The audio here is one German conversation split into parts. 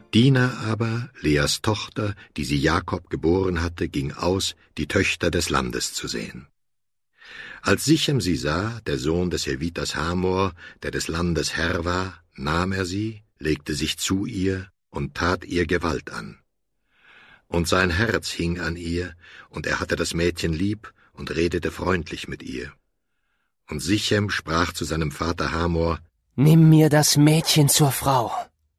Dina aber, Leas Tochter, die sie Jakob geboren hatte, ging aus, die Töchter des Landes zu sehen. Als Sichem sie sah, der Sohn des Heviters Hamor, der des Landes Herr war, nahm er sie, legte sich zu ihr und tat ihr Gewalt an. Und sein Herz hing an ihr, und er hatte das Mädchen lieb und redete freundlich mit ihr. Und Sichem sprach zu seinem Vater Hamor: »Nimm mir das Mädchen zur Frau.«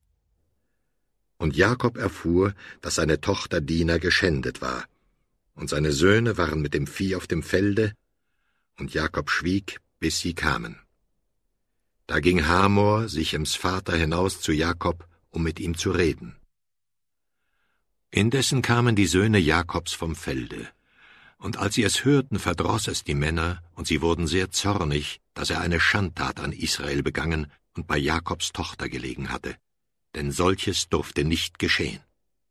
Und Jakob erfuhr, dass seine Tochter Dina geschändet war, und seine Söhne waren mit dem Vieh auf dem Felde, und Jakob schwieg, bis sie kamen. Da ging Hamor, Sichems Vater, hinaus zu Jakob, um mit ihm zu reden. Indessen kamen die Söhne Jakobs vom Felde, und als sie es hörten, verdross es die Männer, und sie wurden sehr zornig, dass er eine Schandtat an Israel begangen und bei Jakobs Tochter gelegen hatte, denn solches durfte nicht geschehen.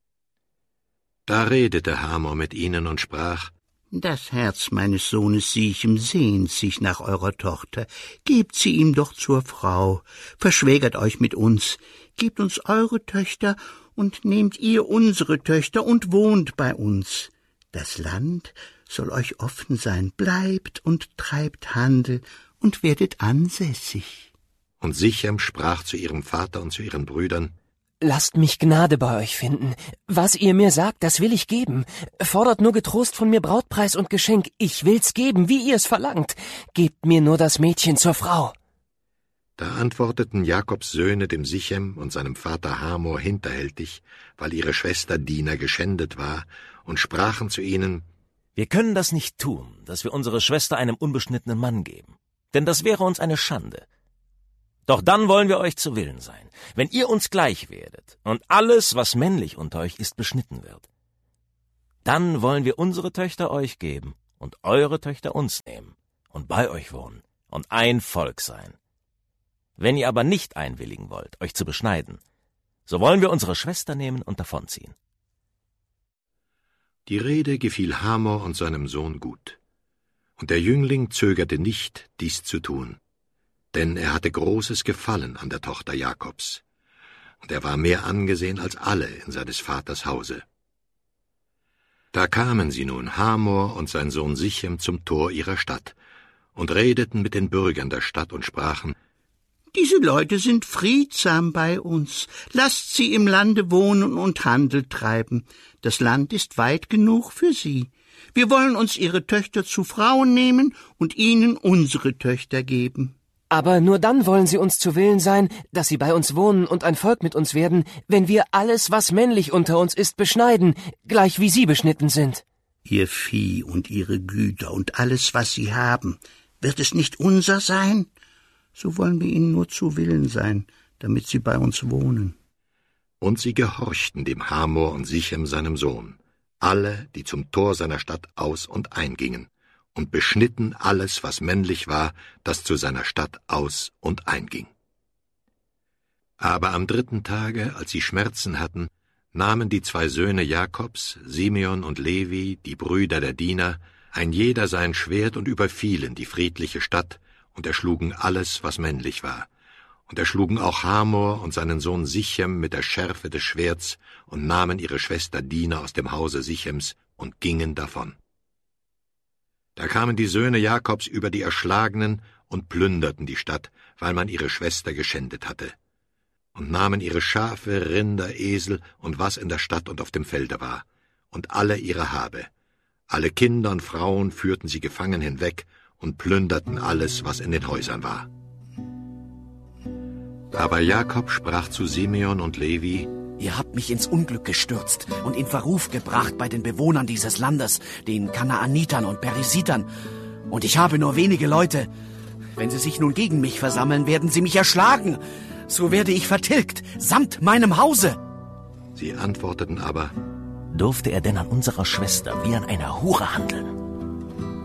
Da redete Hamor mit ihnen und sprach: »Das Herz meines Sohnes Sichem sehnt sich nach eurer Tochter. Gebt sie ihm doch zur Frau. Verschwägert euch mit uns. Gebt uns eure Töchter und nehmt ihr unsere Töchter und wohnt bei uns. Das Land soll euch offen sein. Bleibt und treibt Handel und werdet ansässig.« Und Sichem sprach zu ihrem Vater und zu ihren Brüdern: »Lasst mich Gnade bei euch finden. Was ihr mir sagt, das will ich geben. Fordert nur getrost von mir Brautpreis und Geschenk. Ich will's geben, wie ihr es verlangt. Gebt mir nur das Mädchen zur Frau.« Da antworteten Jakobs Söhne dem Sichem und seinem Vater Hamor hinterhältig, weil ihre Schwester Dina geschändet war, und sprachen zu ihnen: »Wir können das nicht tun, dass wir unsere Schwester einem unbeschnittenen Mann geben, denn das wäre uns eine Schande. Doch dann wollen wir euch zu Willen sein, wenn ihr uns gleich werdet und alles, was männlich unter euch ist, beschnitten wird. Dann wollen wir unsere Töchter euch geben und eure Töchter uns nehmen und bei euch wohnen und ein Volk sein. Wenn ihr aber nicht einwilligen wollt, euch zu beschneiden, so wollen wir unsere Schwester nehmen und davonziehen.« Die Rede gefiel Hamor und seinem Sohn gut, und der Jüngling zögerte nicht, dies zu tun, denn er hatte großes Gefallen an der Tochter Jakobs, und er war mehr angesehen als alle in seines Vaters Hause. Da kamen sie nun, Hamor und sein Sohn Sichem, zum Tor ihrer Stadt, und redeten mit den Bürgern der Stadt und sprachen: »Diese Leute sind friedsam bei uns. Lasst sie im Lande wohnen und Handel treiben. Das Land ist weit genug für sie. Wir wollen uns ihre Töchter zu Frauen nehmen und ihnen unsere Töchter geben.« »Aber nur dann wollen sie uns zu Willen sein, dass sie bei uns wohnen und ein Volk mit uns werden, wenn wir alles, was männlich unter uns ist, beschneiden, gleich wie sie beschnitten sind.« »Ihr Vieh und ihre Güter und alles, was sie haben, wird es nicht unser sein? So wollen wir ihnen nur zu Willen sein, damit sie bei uns wohnen.« Und sie gehorchten dem Hamor und Sichem seinem Sohn, alle, die zum Tor seiner Stadt aus und eingingen, und beschnitten alles, was männlich war, das zu seiner Stadt aus und einging. Aber am 3. Tage, als sie Schmerzen hatten, nahmen die 2 Söhne Jakobs, Simeon und Levi, die Brüder der Dina, ein jeder sein Schwert und überfielen die friedliche Stadt und erschlugen alles, was männlich war. Und erschlugen auch Hamor und seinen Sohn Sichem mit der Schärfe des Schwerts und nahmen ihre Schwester Dina aus dem Hause Sichems und gingen davon. Da kamen die Söhne Jakobs über die Erschlagenen und plünderten die Stadt, weil man ihre Schwester geschändet hatte, und nahmen ihre Schafe, Rinder, Esel und was in der Stadt und auf dem Felde war, und alle ihre Habe. Alle Kinder und Frauen führten sie gefangen hinweg und plünderten alles, was in den Häusern war. Aber Jakob sprach zu Simeon und Levi: »Ihr habt mich ins Unglück gestürzt und in Verruf gebracht bei den Bewohnern dieses Landes, den Kanaanitern und Perisitern. Und ich habe nur wenige Leute. Wenn sie sich nun gegen mich versammeln, werden sie mich erschlagen. So werde ich vertilgt, samt meinem Hause.« Sie antworteten aber: »Durfte er denn an unserer Schwester wie an einer Hure handeln?